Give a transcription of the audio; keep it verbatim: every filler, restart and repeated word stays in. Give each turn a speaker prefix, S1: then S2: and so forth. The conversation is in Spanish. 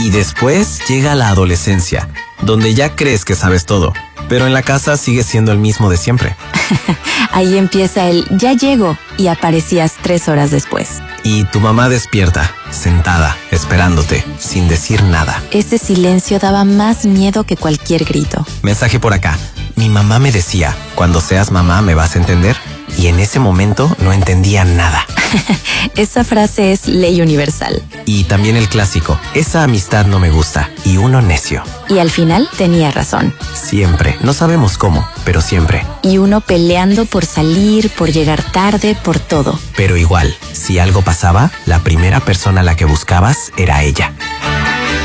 S1: Y después llega la adolescencia, donde ya crees que sabes todo, pero en la casa sigues siendo el mismo de siempre.
S2: Ahí empieza el ya llego y aparecías tres horas después.
S1: Y tu mamá despierta, sentada, esperándote, sin decir nada.
S2: Ese silencio daba más miedo que cualquier grito.
S1: Mensaje por acá. Mi mamá me decía, cuando seas mamá me vas a entender. Y en ese momento no entendía nada.
S2: Esa frase es ley universal.
S1: Y también el clásico, esa amistad no me gusta, y uno necio.
S2: Y al final tenía razón.
S1: Siempre, no sabemos cómo, pero siempre.
S2: Y uno peleando por salir, por llegar tarde, por todo.
S1: Pero igual, si algo pasaba, la primera persona a la que buscabas era ella.